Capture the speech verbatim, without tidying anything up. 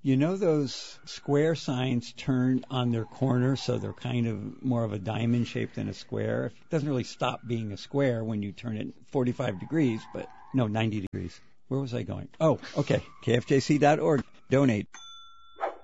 You know those square signs turn on their corner, so they're kind of more of a diamond shape than a square? It doesn't really stop being a square when you turn it forty-five degrees, but no, ninety degrees. Where was I going? Oh, okay. K F J C dot org. Donate.